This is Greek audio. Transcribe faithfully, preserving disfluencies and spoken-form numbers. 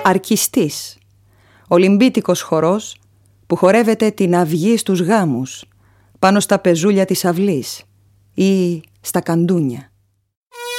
Αρκιστής, ολυμπίτικος χορός που χορεύεται την αυγή στους γάμους, πάνω στα πεζούλια της αυλής ή στα καντούνια.